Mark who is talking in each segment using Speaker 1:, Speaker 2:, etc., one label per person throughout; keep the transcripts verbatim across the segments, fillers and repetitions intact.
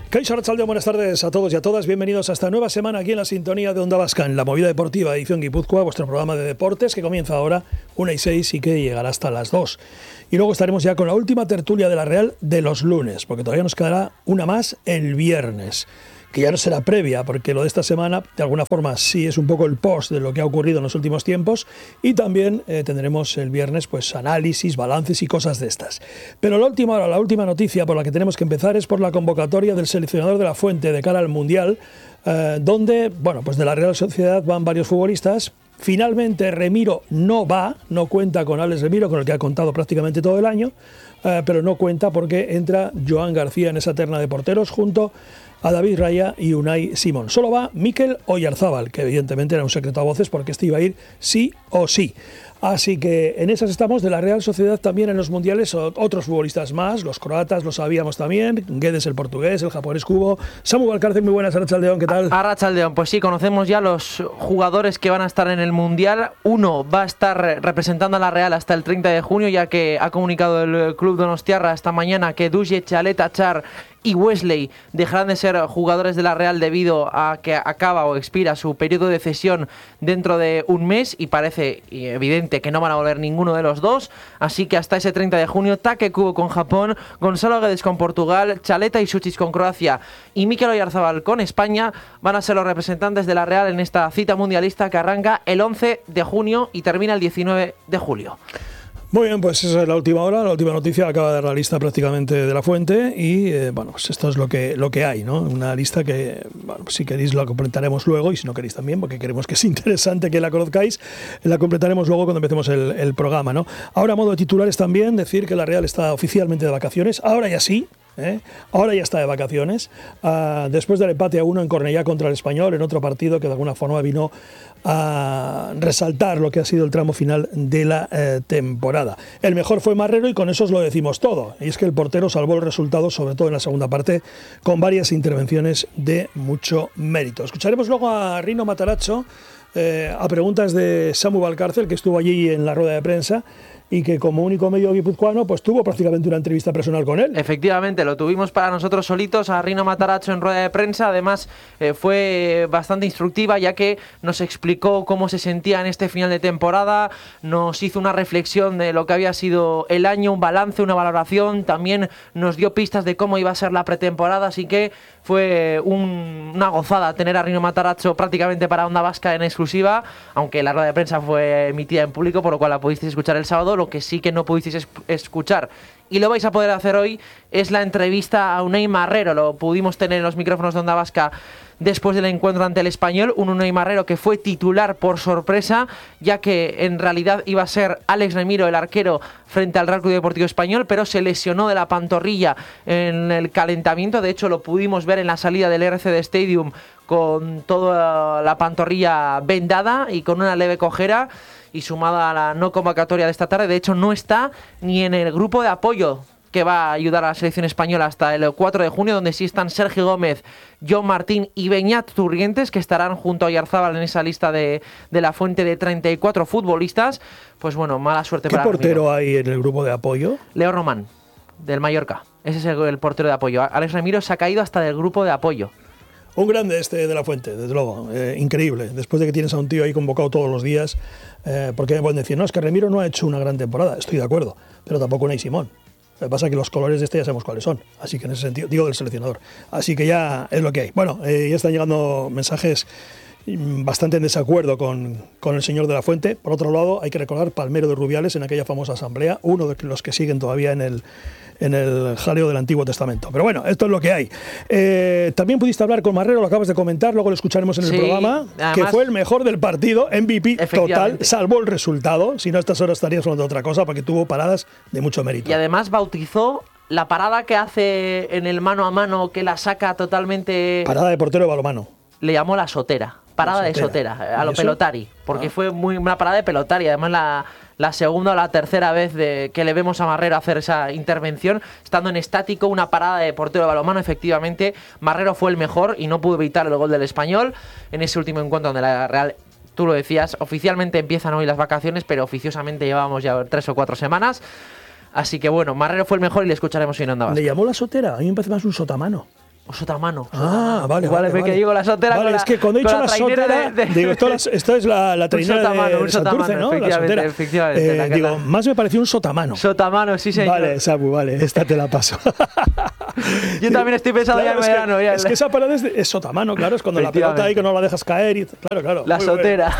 Speaker 1: Kaixo Arratsaldeon, buenas tardes a todos y a todas. Bienvenidos a esta nueva semana aquí en la sintonía de Onda Vasca, en la Movida Deportiva Edición Guipúzcoa, vuestro programa de deportes que comienza ahora una y seis y que llegará hasta las dos. Y luego estaremos ya con la última tertulia de la Real de los lunes, porque todavía nos quedará una más el viernes, que ya no será previa, porque lo de esta semana, de alguna forma, sí es un poco el post de lo que ha ocurrido en los últimos tiempos, y también eh, tendremos el viernes pues análisis, balances y cosas de estas. Pero la última hora, la última noticia por la que tenemos que empezar es por la convocatoria del seleccionador de la Fuente de cara al Mundial, eh, donde, bueno, pues de la Real Sociedad van varios futbolistas. Finalmente Remiro no va, no cuenta con Alex Remiro, con el que ha contado prácticamente todo el año, eh, pero no cuenta porque entra Joan García en esa terna de porteros junto a David Raya y Unai Simón. Solo va Mikel Oyarzábal, que evidentemente era un secreto a voces porque este iba a ir sí o sí. Así que en esas estamos. De la Real Sociedad también en los mundiales otros futbolistas más, los croatas lo sabíamos también, Guedes el portugués, el japonés Kubo, Samu Valcárcel, muy buenas, Arratsaldeon, ¿qué tal?
Speaker 2: Arratsaldeon, pues sí, conocemos ya los jugadores que van a estar en el mundial. Uno va a estar representando a la Real hasta el treinta de junio, ya que ha comunicado el club donostiarra esta mañana que Dujic, Aleta, Char y Wesley dejarán de ser jugadores de la Real debido a que acaba o expira su periodo de cesión dentro de un mes, y parece evidente que no van a volver ninguno de los dos, así que hasta ese treinta de junio Take Kubo con Japón, Gonzalo Guedes con Portugal, Chaleta y Sučić con Croacia y Mikel Oyarzábal con España van a ser los representantes de la Real en esta cita mundialista que arranca el once de junio y termina el diecinueve de julio.
Speaker 1: Muy bien, pues esa es la última hora, la última noticia. Acaba de dar la lista prácticamente de la Fuente y eh, bueno, pues esto es lo que, lo que hay, ¿no? Una lista que, bueno, pues si queréis la completaremos luego, y si no queréis también, porque queremos que es interesante que la conozcáis, la completaremos luego cuando empecemos el, el programa, ¿no? Ahora, a modo de titulares también, decir que la Real está oficialmente de vacaciones, ahora ya sí. ¿Eh? Ahora ya está de vacaciones, uh, después del empate a uno en Cornellá contra el Español, en otro partido que de alguna forma vino a resaltar lo que ha sido el tramo final de la eh, temporada. El mejor fue Marrero y con eso os lo decimos todo, y es que el portero salvó el resultado, sobre todo en la segunda parte, con varias intervenciones de mucho mérito. Escucharemos luego a Rino Matarazzo eh, a preguntas de Samu Valcárcel, que estuvo allí en la rueda de prensa y que como único medio guipuzcoano pues tuvo prácticamente una entrevista personal con él.
Speaker 2: Efectivamente, lo tuvimos para nosotros solitos a Rino Matarazzo en rueda de prensa. Además eh, fue bastante instructiva, ya que nos explicó cómo se sentía en este final de temporada, nos hizo una reflexión de lo que había sido el año, un balance, una valoración, también nos dio pistas de cómo iba a ser la pretemporada, así que fue un, una gozada tener a Rino Matarazzo prácticamente para Onda Vasca en exclusiva, aunque la rueda de prensa fue emitida en público, por lo cual la pudisteis escuchar el sábado. Lo que sí que no pudisteis es- escuchar y lo vais a poder hacer hoy es la entrevista a Unai Marrero. Lo pudimos tener en los micrófonos de Onda Vasca después del encuentro ante el Español, un Unai Marrero que fue titular por sorpresa, ya que en realidad iba a ser Alex Remiro el arquero frente al Real Club Deportivo Español, pero se lesionó de la pantorrilla en el calentamiento. De hecho, lo pudimos ver en la salida del R C D Stadium con toda la pantorrilla vendada y con una leve cojera, y sumada a la no convocatoria de esta tarde. De hecho, no está ni en el grupo de apoyo que va a ayudar a la selección española hasta el cuatro de junio, donde sí están Sergio Gómez, John Martín y Beñat Turrientes, que estarán junto a Oyarzábal en esa lista de, de la Fuente de treinta y cuatro futbolistas. Pues bueno, mala suerte para
Speaker 1: ¿Qué portero
Speaker 2: Ramiro.
Speaker 1: hay en el grupo de apoyo?
Speaker 2: Leo Román, del Mallorca. Ese es el, el portero de apoyo. Alex Remiro se ha caído hasta del grupo de apoyo.
Speaker 1: Un grande este de la Fuente, desde luego, eh, increíble. Después de que tienes a un tío ahí convocado todos los días, eh, porque me pueden decir, no, es que Remiro no ha hecho una gran temporada, estoy de acuerdo, pero tampoco Unai Simón. Lo que pasa es que los colores de este ya sabemos cuáles son, así que en ese sentido, digo del seleccionador, así que ya es lo que hay. Bueno, eh, ya están llegando mensajes bastante en desacuerdo con, con el señor de la Fuente. Por otro lado, hay que recordar Palmero de Rubiales en aquella famosa asamblea, uno de los que siguen todavía en el en el jaleo del Antiguo Testamento. Pero bueno, esto es lo que hay. Eh, también pudiste hablar con Marrero, lo acabas de comentar, luego lo escucharemos en
Speaker 2: sí,
Speaker 1: el programa,
Speaker 2: además,
Speaker 1: que fue el mejor del partido, M V P total, salvó el resultado. Si no, a estas horas estarías hablando de otra cosa, porque tuvo paradas de mucho mérito.
Speaker 2: Y además bautizó la parada que hace en el mano a mano, que la saca totalmente...
Speaker 1: Parada de portero de balonmano.
Speaker 2: Le llamó la sotera. Parada
Speaker 1: la sotera.
Speaker 2: de sotera, a lo
Speaker 1: eso?
Speaker 2: pelotari, porque
Speaker 1: ah.
Speaker 2: fue muy una parada de pelotari. Además, la, la segunda o la tercera vez de, que le vemos a Marrero hacer esa intervención, estando en estático, una parada de portero de balonmano. Efectivamente, Marrero fue el mejor y no pudo evitar el gol del Español en ese último encuentro donde la Real, tú lo decías, oficialmente empiezan hoy las vacaciones, pero oficiosamente llevamos ya tres o cuatro semanas. Así que bueno, Marrero fue el mejor y le escucharemos hoy en Onda Vasca.
Speaker 1: Le llamó la sotera, a mí me parece más un sotamano.
Speaker 2: Sotamano.
Speaker 1: Ah, vale,
Speaker 2: Igual
Speaker 1: vale.
Speaker 2: es que
Speaker 1: vale.
Speaker 2: digo la sotera.
Speaker 1: Vale,
Speaker 2: con
Speaker 1: es
Speaker 2: la,
Speaker 1: que cuando he dicho la sotera,
Speaker 2: de, de...
Speaker 1: digo, esto, la, esto es la, la trainera
Speaker 2: sotamano,
Speaker 1: de,
Speaker 2: un
Speaker 1: de Santurce,
Speaker 2: sotamano,
Speaker 1: ¿no? La
Speaker 2: efectivamente,
Speaker 1: sotera.
Speaker 2: efectivamente,
Speaker 1: Eh,
Speaker 2: la
Speaker 1: digo,
Speaker 2: la...
Speaker 1: más me pareció un sotamano.
Speaker 2: Sotamano, sí, señor.
Speaker 1: Vale, Sabu, vale, esta te la paso.
Speaker 2: Yo también estoy pensando
Speaker 1: claro,
Speaker 2: ya en verano.
Speaker 1: Es que,
Speaker 2: Ya
Speaker 1: es que esa parada es, de, es sotamano, claro, es cuando la pelota ahí que no la dejas caer. Y, claro, claro.
Speaker 2: La sotera.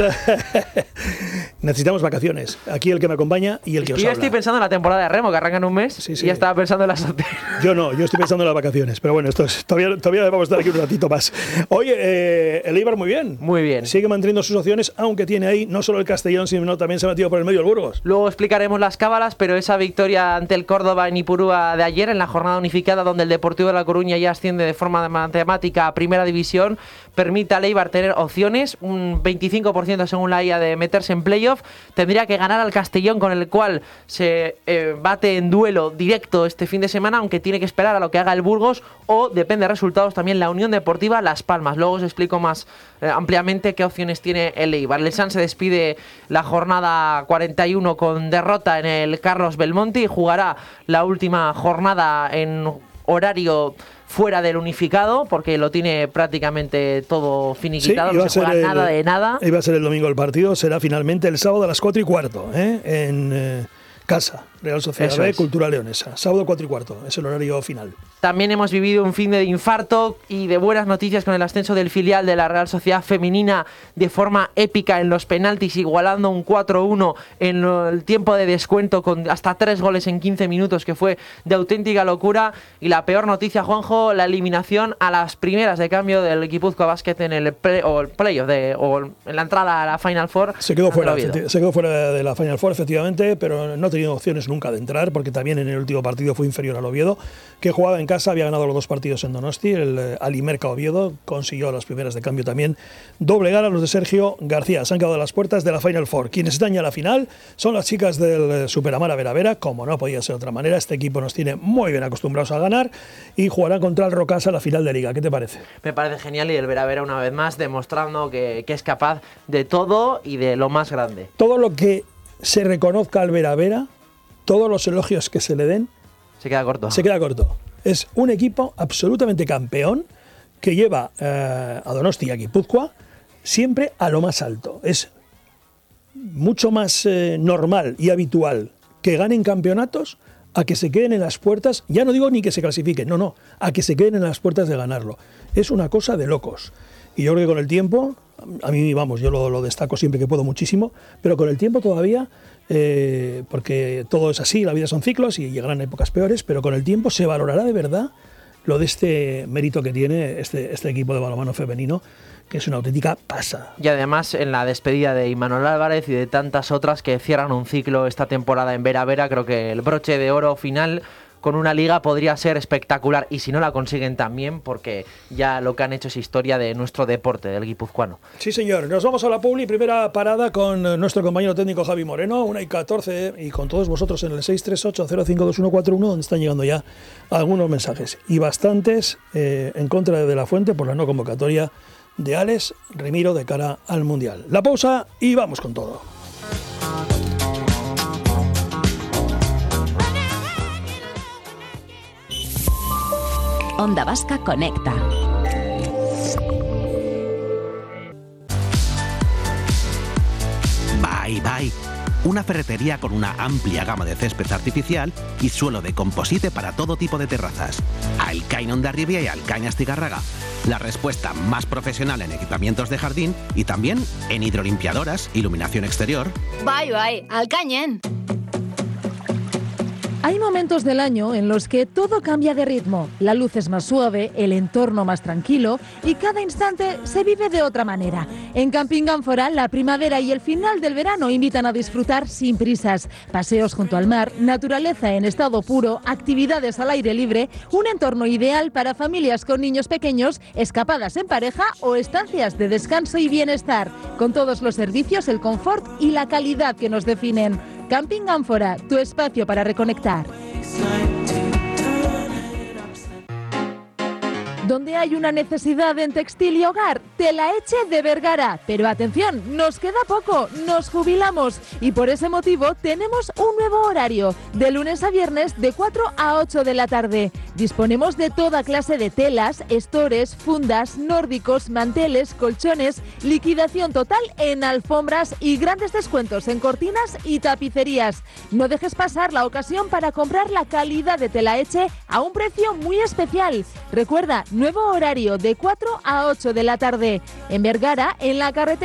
Speaker 1: Necesitamos vacaciones. Aquí el que me acompaña y el que os
Speaker 2: yo
Speaker 1: habla.
Speaker 2: estoy pensando en la temporada de remo, que arranca en un mes,
Speaker 1: sí, sí.
Speaker 2: y ya estaba pensando en la sotera.
Speaker 1: Yo no, yo estoy pensando en las vacaciones. Pero bueno, esto es, todavía, todavía vamos a estar aquí un ratito más. Oye, eh, el Eibar muy bien.
Speaker 2: Muy bien.
Speaker 1: Sigue manteniendo sus opciones, aunque tiene ahí no solo el Castellón, sino también se ha metido por el medio el Burgos.
Speaker 2: Luego explicaremos las cábalas, pero esa victoria ante el Córdoba en Ipurúa de ayer, en la jornada unificada, donde el Deportivo de La Coruña ya asciende de forma matemática a Primera División, permite al Eibar tener opciones, un veinticinco por ciento según la I A de meterse en playoff. Tendría que ganar al Castellón, con el cual se eh, bate en duelo directo este fin de semana, aunque tiene que esperar a lo que haga el Burgos, o depende de resultados también la Unión Deportiva Las Palmas. Luego os explico más eh, ampliamente qué opciones tiene el Eibar. El San se despide la jornada cuarenta y uno con derrota en el Carlos Belmonte y jugará la última jornada en horario fuera del unificado, porque lo tiene prácticamente todo finiquitado,
Speaker 1: sí,
Speaker 2: no se juega
Speaker 1: el,
Speaker 2: nada de nada.
Speaker 1: Iba a ser el domingo el partido, será finalmente el sábado a las cuatro y cuarto, ¿eh? en eh, casa, Real Sociedad
Speaker 2: Eso
Speaker 1: B,
Speaker 2: es.
Speaker 1: Cultura Leonesa. Sábado cuatro y cuarto, es el horario final.
Speaker 2: También hemos vivido un fin de infarto y de buenas noticias con el ascenso del filial de la Real Sociedad Femenina de forma épica en los penaltis, igualando un cuatro uno en el tiempo de descuento con hasta tres goles en quince minutos, que fue de auténtica locura. Y la peor noticia, Juanjo, la eliminación a las primeras de cambio del Guipúzcoa Basket en el play, o el playoff de, o en la entrada a la Final Four.
Speaker 1: Se quedó fuera, se quedó fuera de la Final Four, efectivamente, pero no ha tenido opciones nunca de entrar, porque también en el último partido fue inferior al Oviedo, que jugaba en casa, había ganado los dos partidos en Donosti. El eh, Alimerca Oviedo consiguió a las primeras de cambio también doblegar a los de Sergio García. Se han quedado a las puertas de la Final Four. Quienes están ya a la final son las chicas del eh, Superamara Vera Vera, como no podía ser de otra manera. Este equipo nos tiene muy bien acostumbrados a ganar y jugarán contra el Rocasa la final de Liga. ¿Qué te parece?
Speaker 2: Me parece genial, y el Vera Vera una vez más demostrando que, que es capaz de todo y de lo más grande.
Speaker 1: Todo lo que se reconozca al Vera Vera, todos los elogios que se le den,
Speaker 2: se queda corto.
Speaker 1: Se queda corto. Es un equipo absolutamente campeón que lleva eh, a Donosti y a Guipúzcoa siempre a lo más alto. Es mucho más eh, normal y habitual que ganen campeonatos a que se queden en las puertas. Ya no digo ni que se clasifiquen, no, no, a que se queden en las puertas de ganarlo. Es una cosa de locos. Y yo creo que con el tiempo, a mí, vamos, yo lo, lo destaco siempre que puedo muchísimo, pero con el tiempo todavía, eh, porque todo es así, la vida son ciclos y llegarán épocas peores, pero con el tiempo se valorará de verdad lo de este mérito que tiene este, este equipo de balonmano femenino, que es una auténtica pasada.
Speaker 2: Y además en la despedida de Imanol Álvarez y de tantas otras que cierran un ciclo esta temporada en Vera Vera, creo que el broche de oro final con una liga podría ser espectacular, y si no la consiguen también, porque ya lo que han hecho es historia de nuestro deporte, del guipuzcoano.
Speaker 1: Sí, señor. Nos vamos a la publi, primera parada con nuestro compañero técnico Javi Moreno, una y catorce, y con todos vosotros en el seis tres ocho cero cinco dos uno cuatro uno, donde están llegando ya algunos mensajes, y bastantes eh, en contra de De La Fuente por la no convocatoria de Alex Remiro de cara al Mundial. La pausa y vamos con todo.
Speaker 3: Onda Vasca Conecta.
Speaker 4: Bye Bye, una ferretería con una amplia gama de césped artificial y suelo de composite para todo tipo de terrazas. Alcain Hondarribia y Alcain Astigarraga, la respuesta más profesional en equipamientos de jardín y también en hidrolimpiadoras, iluminación exterior.
Speaker 5: Bye Bye, Alcañen.
Speaker 6: Hay momentos del año en los que todo cambia de ritmo. La luz es más suave, el entorno más tranquilo y cada instante se vive de otra manera. En Camping Ánfora, la primavera y el final del verano invitan a disfrutar sin prisas. Paseos junto al mar, naturaleza en estado puro, actividades al aire libre, un entorno ideal para familias con niños pequeños, escapadas en pareja o estancias de descanso y bienestar, con todos los servicios, el confort y la calidad que nos definen. Camping Ánfora, tu espacio para reconectar. Donde hay una necesidad en textil y hogar, Telaeche de Vergara. Pero atención, nos queda poco, nos jubilamos y por ese motivo tenemos un nuevo horario, de lunes a viernes de cuatro a ocho de la tarde. Disponemos de toda clase de telas, estores, fundas, nórdicos, manteles, colchones, liquidación total en alfombras y grandes descuentos en cortinas y tapicerías. No dejes pasar la ocasión para comprar la calidad de Telaeche a un precio muy especial. Recuerda, nuevo horario de cuatro a ocho de la tarde. En Vergara, en la carretera